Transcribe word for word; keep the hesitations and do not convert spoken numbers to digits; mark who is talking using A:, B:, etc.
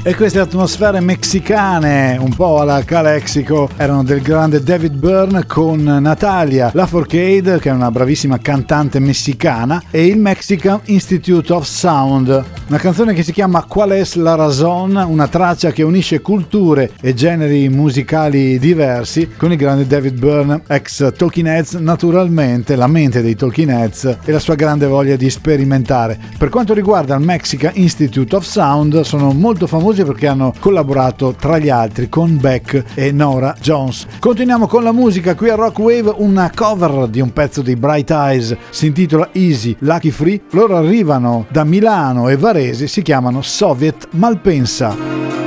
A: E queste atmosfere messicane, un po' alla Calexico, erano del grande David Byrne con Natalia Lafourcade, che è una bravissima cantante messicana, e il Mexican Institute of Sound, una canzone che si chiama Qual es la razón, una traccia che unisce culture e generi musicali diversi con il grande David Byrne, ex Talking Heads, naturalmente la mente dei Talking Heads e la sua grande voglia di sperimentare. Per quanto riguarda il Mexican Institute of Sound, sono molto famosi perché hanno collaborato tra gli altri con Beck e Nora Jones. Continuiamo con la musica qui a Rock Wave, una cover di un pezzo dei Bright Eyes, si intitola Easy Lucky Free. Loro arrivano da Milano e Varese, si chiamano Soviet Malpensa.